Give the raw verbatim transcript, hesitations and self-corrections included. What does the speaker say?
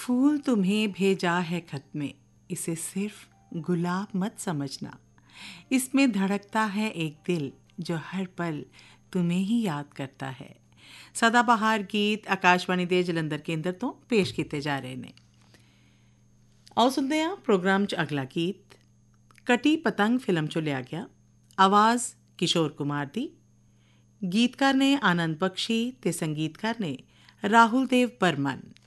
फूल तुम्हें भेजा है खत में, इसे सिर्फ गुलाब मत समझना। इसमें धड़कता है एक दिल जो हर पल तुम्हें ही याद करता है। ਸਦਾਬਹਾਰ ਗੀਤ ਆਕਾਸ਼ਵਾਣੀ ਦੇ ਜਲੰਧਰ ਕੇਂਦਰ ਤੋਂ ਪੇਸ਼ ਕੀਤੇ ਜਾ ਰਹੇ ਨੇ। ਆਓ ਸੁਣਦੇ ਹਾਂ ਪ੍ਰੋਗਰਾਮ 'ਚ ਅਗਲਾ ਗੀਤ। ਕਟੀ ਪਤੰਗ ਫਿਲਮ 'ਚੋਂ ਲਿਆ ਗਿਆ। ਆਵਾਜ਼ ਕਿਸ਼ੋਰ ਕੁਮਾਰ ਦੀ। ਗੀਤਕਾਰ ਨੇ ਆਨੰਦ ਬਖਸ਼ੀ ਅਤੇ ਸੰਗੀਤਕਾਰ ਨੇ ਰਾਹੁਲ ਦੇਵ ਬਰਮਨ।